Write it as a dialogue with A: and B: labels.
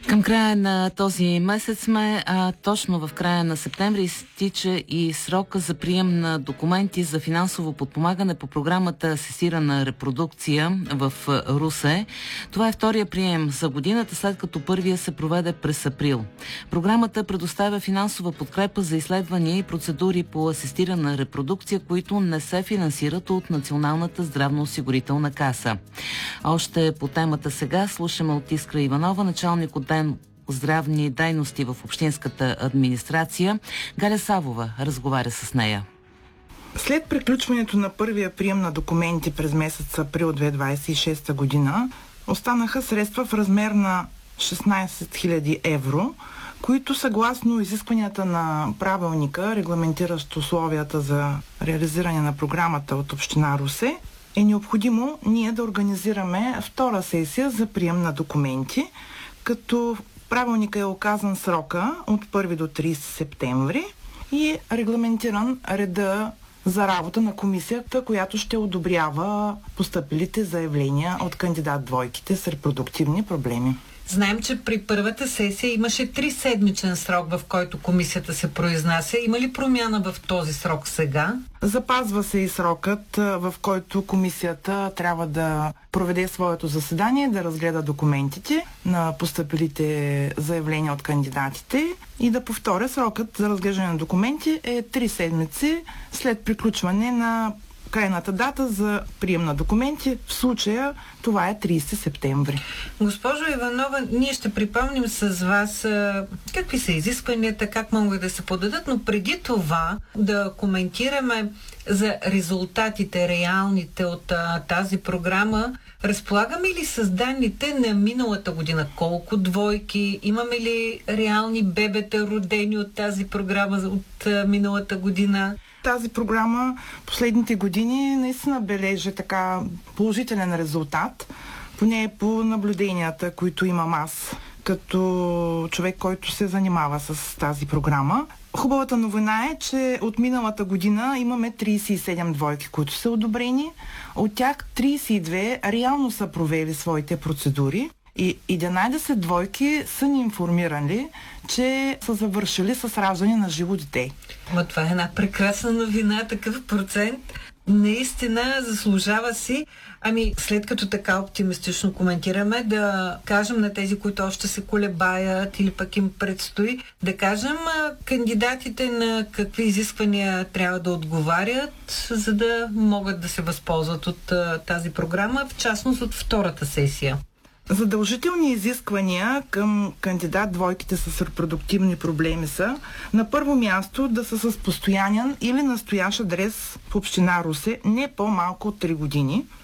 A: Към края на този месец сме, а точно в края на септември изтича и срока за прием на документи за финансово подпомагане по програмата Асистирана репродукция в Русе. Това е втория прием за годината, след като първия се проведе през април. Програмата предоставя финансова подкрепа за изследвания и процедури по асистирана репродукция, които не се финансират от Националната здравноосигурителна каса. Още по темата сега слушаме от Искра Иванова, началник отдел здравни дейности в общинската администрация. Галя Савова разговаря с нея.
B: След приключването на първия прием на документи през месец април 2026 година, останаха средства в размер на 16 000 евро, които съгласно изискванията на правилника, регламентиращ условията за реализиране на програмата от община Русе, е необходимо ние да организираме втора сесия за прием на документи, като правилника е оказан срока от 1 до 30 септември и е регламентиран реда за работа на комисията, която ще одобрява постъпилите заявления от кандидат-двойките с репродуктивни проблеми.
C: Знаем, че при първата сесия имаше 3-седмичен срок, в който комисията се произнася. Има ли промяна в този срок сега?
B: Запазва се и срокът, в който комисията трябва да проведе своето заседание, да разгледа документите на постъпилите заявления от кандидатите и да повторя, срокът за разглеждане на документи е 3 седмици след приключване на крайната дата за прием на документи. В случая това е 30 септември.
C: Госпожо Иванова, ние ще припомним с вас какви са изискванията, как могат да се подадат, но преди това да коментираме за резултатите, реалните от тази програма. Разполагаме ли с данните на миналата година? Колко двойки? Имаме ли реални бебета родени от тази програма от миналата година?
B: Тази програма последните години наистина бележи така положителен резултат, поне по наблюденията, които имам аз, като човек, който се занимава с тази програма. Хубавата новина е, че от миналата година имаме 37 двойки, които са одобрени. От тях 32 реално са провели своите процедури. И 11 двойки са ни информирали, че са завършили с раждане на живо дете.
C: Но това е една прекрасна новина, такъв процент. Наистина заслужава си. След като така оптимистично коментираме, да кажем на тези, които още се колебаят или пък им предстои, да кажем кандидатите на какви изисквания трябва да отговарят, за да могат да се възползват от тази програма, в частност от втората сесия.
B: Задължителни изисквания към кандидат-двойките с репродуктивни проблеми са на първо място да са с постоянен или настоящ адрес в община Русе не по-малко от 3 години,